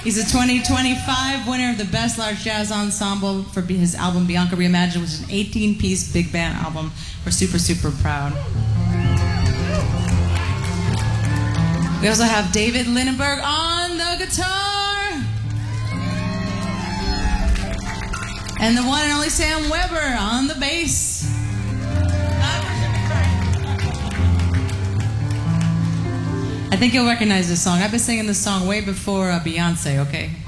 He's a 2025 winner of the Best Large Jazz Ensemble for his album Bianca Reimagined, which is an 18-piece big band album. We're super, super proud. We also have David Lindenberg on the guitar. And the one and only Sam Weber on the bass. I think you'll recognize this song. I've been singing this song way before Beyonce, okay?